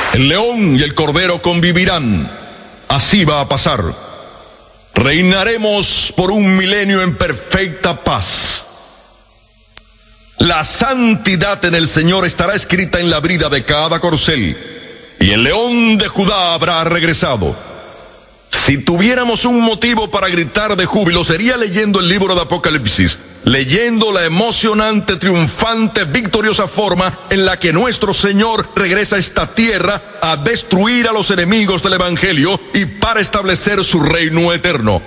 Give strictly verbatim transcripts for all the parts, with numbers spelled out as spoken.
El león y el cordero convivirán. Así va a pasar. Reinaremos por un milenio en perfecta paz. La santidad en el Señor estará escrita en la brida de cada corcel, y el león de Judá habrá regresado. Si tuviéramos un motivo para gritar de júbilo, sería leyendo el libro de Apocalipsis, leyendo la emocionante, triunfante, victoriosa forma en la que nuestro Señor regresa a esta tierra a destruir a los enemigos del Evangelio y para establecer su reino eterno.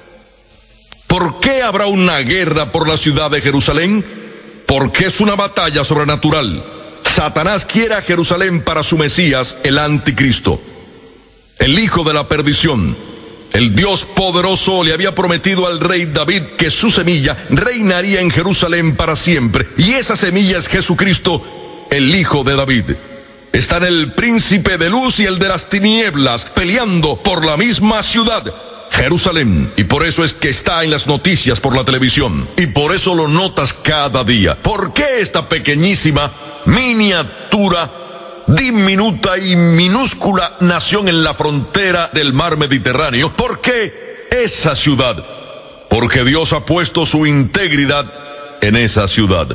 ¿Por qué habrá una guerra por la ciudad de Jerusalén? Porque es una batalla sobrenatural. Satanás quiere a Jerusalén para su Mesías, el anticristo, el hijo de la perdición. El Dios poderoso le había prometido al rey David que su semilla reinaría en Jerusalén para siempre. Y esa semilla es Jesucristo, el hijo de David. Están el príncipe de luz y el de las tinieblas peleando por la misma ciudad, Jerusalén. Y por eso es que está en las noticias por la televisión. Y por eso lo notas cada día. ¿Por qué esta pequeñísima, miniatura, diminuta y minúscula nación en la frontera del mar Mediterráneo? ¿Por qué esa ciudad? Porque Dios ha puesto su integridad en esa ciudad.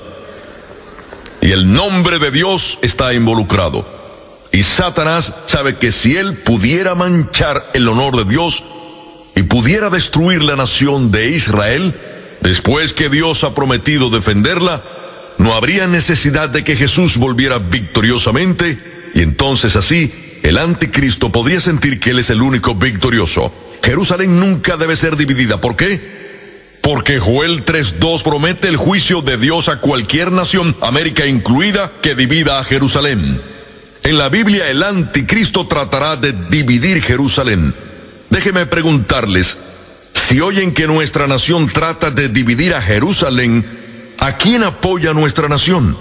Y el nombre de Dios está involucrado. Y Satanás sabe que si él pudiera manchar el honor de Dios y pudiera destruir la nación de Israel, después que Dios ha prometido defenderla, no habría necesidad de que Jesús volviera victoriosamente, y entonces así el anticristo podría sentir que él es el único victorioso. Jerusalén nunca debe ser dividida. ¿Por qué? Porque Joel tres dos promete el juicio de Dios a cualquier nación, América incluida, que divida a Jerusalén. En la Biblia el anticristo tratará de dividir Jerusalén. Déjenme preguntarles, si oyen que nuestra nación trata de dividir a Jerusalén, ¿a quién apoya nuestra nación?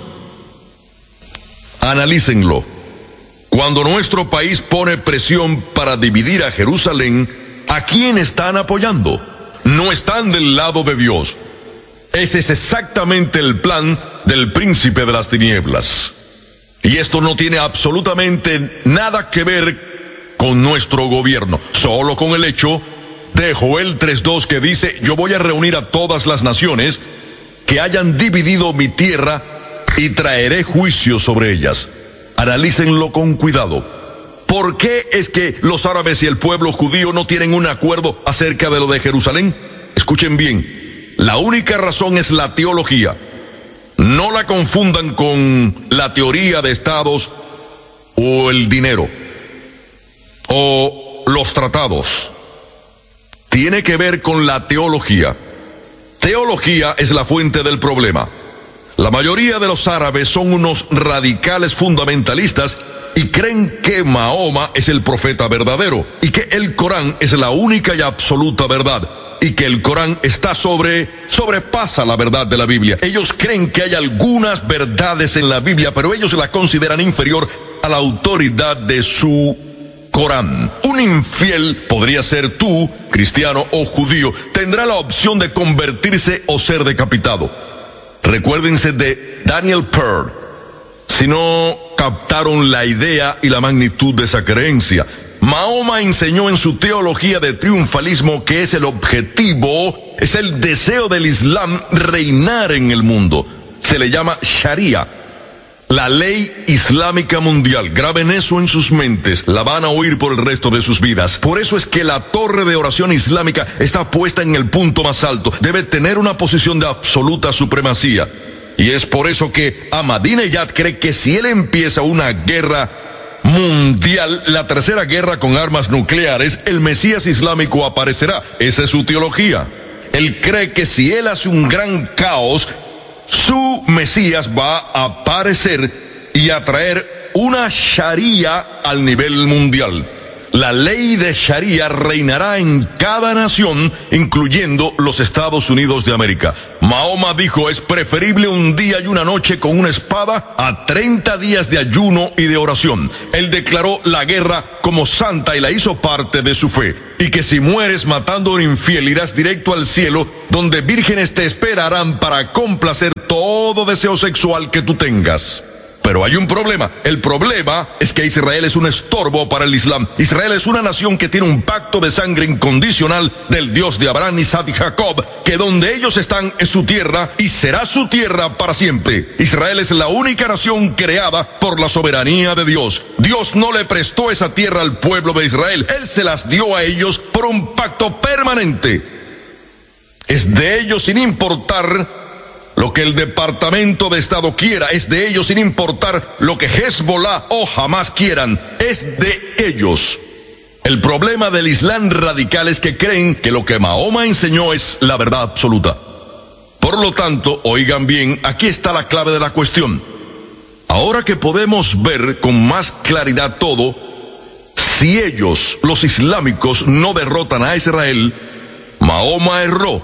Analícenlo. Cuando nuestro país pone presión para dividir a Jerusalén, ¿a quién están apoyando? No están del lado de Dios. Ese es exactamente el plan del príncipe de las tinieblas. Y esto no tiene absolutamente nada que ver con nuestro gobierno, solo con el hecho de Joel tres dos que dice: yo voy a reunir a todas las naciones que hayan dividido mi tierra y traeré juicio sobre ellas. Analícenlo con cuidado. ¿Por qué es que los árabes y el pueblo judío no tienen un acuerdo acerca de lo de Jerusalén? Escuchen bien, la única razón es la teología. No la confundan con la teoría de estados o el dinero o los tratados. Tiene que ver con la teología. Teología es la fuente del problema. La mayoría de los árabes son unos radicales fundamentalistas y creen que Mahoma es el profeta verdadero y que el Corán es la única y absoluta verdad y que el Corán está sobre, sobrepasa la verdad de la Biblia. Ellos creen que hay algunas verdades en la Biblia, pero ellos la consideran inferior a la autoridad de su Corán. Un infiel, podría ser tú, cristiano o judío, tendrá la opción de convertirse o ser decapitado. Recuérdense de Daniel Pearl, si no captaron la idea y la magnitud de esa creencia. Mahoma enseñó en su teología de triunfalismo que es el objetivo, es el deseo del Islam reinar en el mundo. Se le llama Sharia, la ley islámica mundial. Graben eso en sus mentes, la van a oír por el resto de sus vidas. Por eso es que la torre de oración islámica está puesta en el punto más alto. Debe tener una posición de absoluta supremacía. Y es por eso que Ahmadinejad cree que si él empieza una guerra mundial, la tercera guerra con armas nucleares, el Mesías islámico aparecerá. Esa es su teología. Él cree que si él hace un gran caos, su Mesías va a aparecer y a traer una Sharia al nivel mundial. La ley de Sharia reinará en cada nación, incluyendo los Estados Unidos de América. Mahoma dijo: es preferible un día y una noche con una espada a treinta días de ayuno y de oración. Él declaró la guerra como santa y la hizo parte de su fe. Y que si mueres matando a un infiel, irás directo al cielo, donde vírgenes te esperarán para complacer todo deseo sexual que tú tengas. Pero hay un problema. El problema es que Israel es un estorbo para el Islam. Israel es una nación que tiene un pacto de sangre incondicional del Dios de Abraham, Isaac y Jacob, que donde ellos están es su tierra y será su tierra para siempre. Israel es la única nación creada por la soberanía de Dios. Dios no le prestó esa tierra al pueblo de Israel. Él se las dio a ellos por un pacto permanente. Es de ellos sin importar lo que el Departamento de Estado quiera, es de ellos sin importar lo que Hezbollah o Hamas quieran, es de ellos. El problema del Islam radical es que creen que lo que Mahoma enseñó es la verdad absoluta. Por lo tanto, oigan bien, aquí está la clave de la cuestión. Ahora que podemos ver con más claridad todo, si ellos, los islámicos, no derrotan a Israel, Mahoma erró.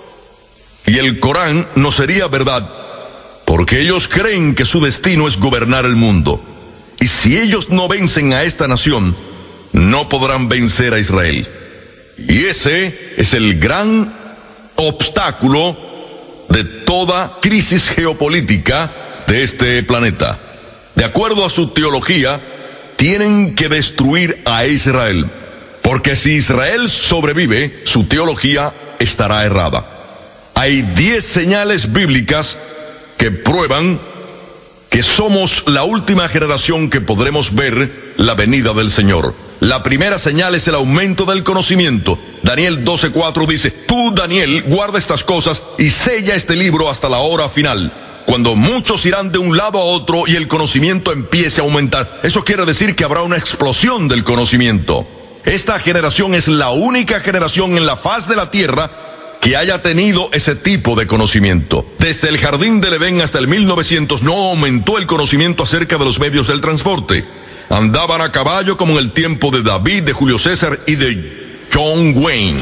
Y el Corán no sería verdad, porque ellos creen que su destino es gobernar el mundo. Y si ellos no vencen a esta nación, no podrán vencer a Israel. Y ese es el gran obstáculo de toda crisis geopolítica de este planeta. De acuerdo a su teología, tienen que destruir a Israel, porque si Israel sobrevive, su teología estará errada. Hay diez señales bíblicas que prueban que somos la última generación que podremos ver la venida del Señor. La primera señal es el aumento del conocimiento. Daniel doce cuatro dice, tú, Daniel, guarda estas cosas y sella este libro hasta la hora final, cuando muchos irán de un lado a otro y el conocimiento empiece a aumentar. Eso quiere decir que habrá una explosión del conocimiento. Esta generación es la única generación en la faz de la tierra que haya tenido ese tipo de conocimiento. Desde el Jardín del Edén hasta el mil novecientos no aumentó el conocimiento acerca de los medios del transporte. Andaban a caballo como en el tiempo de David, de Julio César y de John Wayne.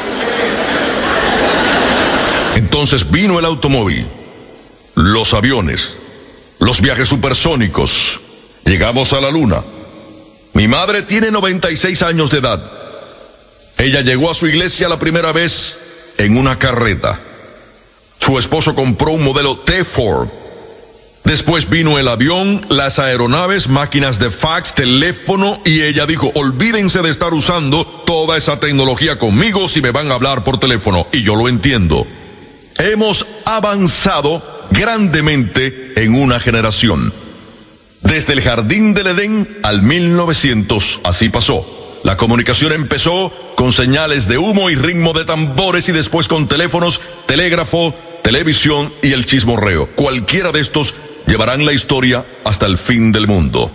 Entonces vino el automóvil, los aviones, los viajes supersónicos. Llegamos a la luna. Mi madre tiene noventa y seis años de edad. Ella llegó a su iglesia la primera vez en una carreta. Su esposo compró un modelo T Ford. Después vino el avión, las aeronaves, máquinas de fax, teléfono, y ella dijo, olvídense de estar usando toda esa tecnología conmigo si me van a hablar por teléfono. Y yo lo entiendo. Hemos avanzado grandemente en una generación. Desde el Jardín del Edén al mil novecientos, así pasó. La comunicación empezó con señales de humo y ritmo de tambores y después con teléfonos, telégrafo, televisión y el chismorreo. Cualquiera de estos llevarán la historia hasta el fin del mundo.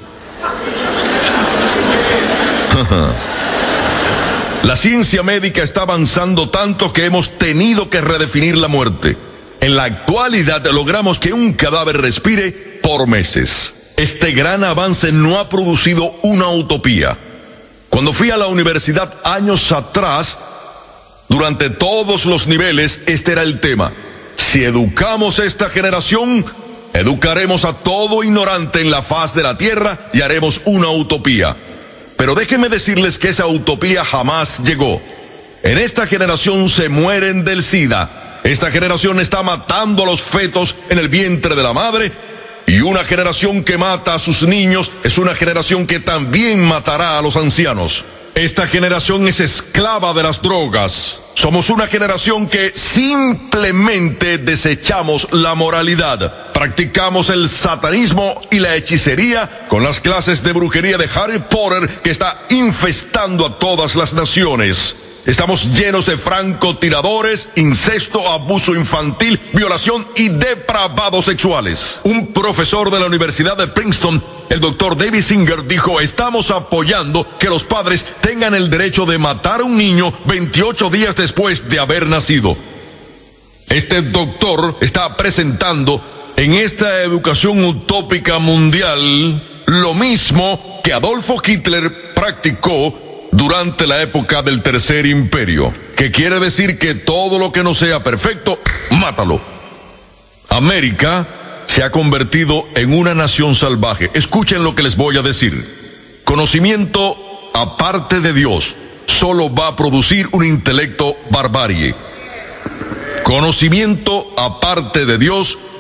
La ciencia médica está avanzando tanto que hemos tenido que redefinir la muerte. En la actualidad logramos que un cadáver respire por meses. Este gran avance no ha producido una utopía. Cuando fui a la universidad años atrás, durante todos los niveles, este era el tema. Si educamos a esta generación, educaremos a todo ignorante en la faz de la tierra y haremos una utopía. Pero déjenme decirles que esa utopía jamás llegó. En esta generación se mueren del SIDA. Esta generación está matando a los fetos en el vientre de la madre. Y una generación que mata a sus niños es una generación que también matará a los ancianos. Esta generación es esclava de las drogas. Somos una generación que simplemente desechamos la moralidad. Practicamos el satanismo y la hechicería con las clases de brujería de Harry Potter que está infestando a todas las naciones. Estamos llenos de francotiradores, incesto, abuso infantil, violación y depravados sexuales. Un profesor de la Universidad de Princeton, el doctor David Singer, dijo, estamos apoyando que los padres tengan el derecho de matar a un niño veintiocho días después de haber nacido. Este doctor está presentando en esta educación utópica mundial lo mismo que Adolfo Hitler practicó durante la época del Tercer Imperio, que quiere decir que todo lo que no sea perfecto, mátalo. América se ha convertido en una nación salvaje. Escuchen lo que les voy a decir. Conocimiento aparte de Dios solo va a producir un intelecto barbarie. Conocimiento aparte de Dios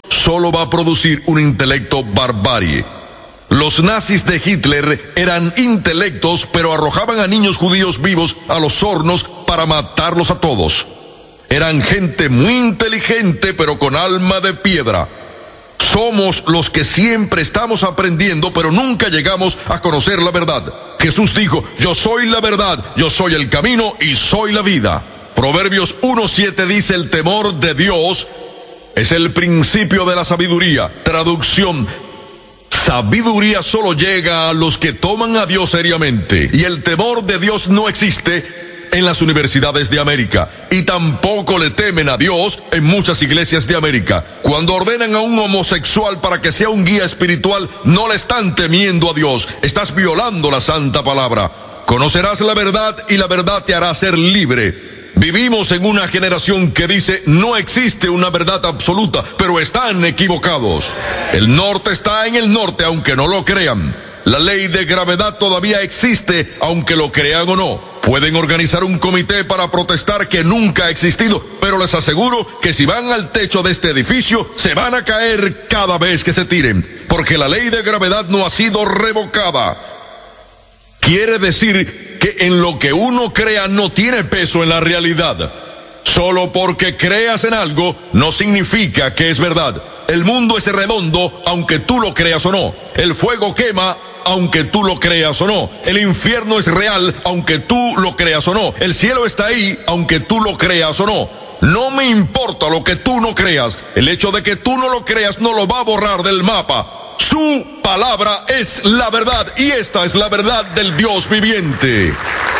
solo va a producir un intelecto barbarie. Los nazis de Hitler eran intelectos, pero arrojaban a niños judíos vivos a los hornos para matarlos a todos. Eran gente muy inteligente, pero con alma de piedra. Somos los que siempre estamos aprendiendo, pero nunca llegamos a conocer la verdad. Jesús dijo, yo soy la verdad, yo soy el camino y soy la vida. Proverbios uno siete dice, el temor de Dios es el principio de la sabiduría. Traducción, sabiduría solo llega a los que toman a Dios seriamente. Y el temor de Dios no existe en las universidades de América, y tampoco le temen a Dios en muchas iglesias de América. Cuando ordenan a un homosexual para que sea un guía espiritual, no le están temiendo a Dios. Estás violando la santa palabra. Conocerás la verdad y la verdad te hará ser libre. Vivimos en una generación que dice no existe una verdad absoluta, pero están equivocados. El norte está en el norte, aunque no lo crean. La ley de gravedad todavía existe, aunque lo crean o no. Pueden organizar un comité para protestar que nunca ha existido, pero les aseguro que si van al techo de este edificio, se van a caer cada vez que se tiren, porque la ley de gravedad no ha sido revocada. Quiere decir que en lo que uno crea no tiene peso en la realidad. Solo porque creas en algo no significa que es verdad. El mundo es redondo, aunque tú lo creas o no. El fuego quema, aunque tú lo creas o no. El infierno es real, aunque tú lo creas o no. El cielo está ahí, aunque tú lo creas o no. No me importa lo que tú no creas. El hecho de que tú no lo creas no lo va a borrar del mapa. Su palabra es la verdad, y esta es la verdad del Dios viviente.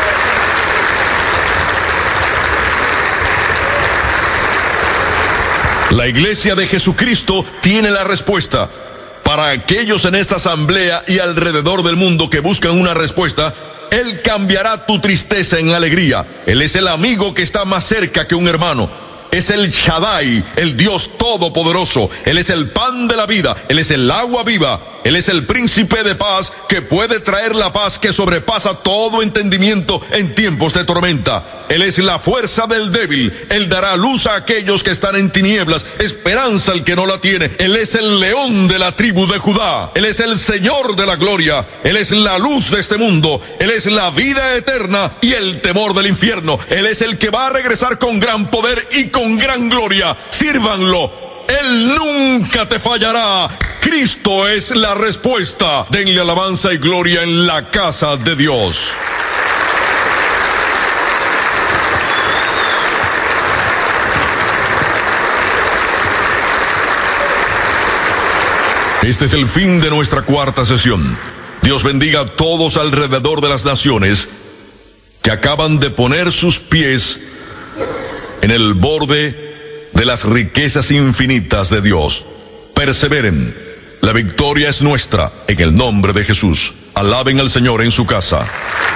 La Iglesia de Jesucristo tiene la respuesta. Para aquellos en esta asamblea y alrededor del mundo que buscan una respuesta, Él cambiará tu tristeza en alegría. Él es el amigo que está más cerca que un hermano. Es el Shaddai, el Dios Todopoderoso. Él es el pan de la vida. Él es el agua viva. Él es el príncipe de paz que puede traer la paz que sobrepasa todo entendimiento en tiempos de tormenta. Él es la fuerza del débil. Él dará luz a aquellos que están en tinieblas, esperanza al que no la tiene. Él es el león de la tribu de Judá. Él es el Señor de la gloria. Él es la luz de este mundo. Él es la vida eterna y el temor del infierno. Él es el que va a regresar con gran poder y con gran gloria. Sírvanlo. Él nunca te fallará. Cristo es la respuesta. Denle alabanza y gloria en la casa de Dios. Este es el fin de nuestra cuarta sesión. Dios bendiga a todos alrededor de las naciones que acaban de poner sus pies en el borde de las riquezas infinitas de Dios. Perseveren. La victoria es nuestra en el nombre de Jesús. Alaben al Señor en su casa.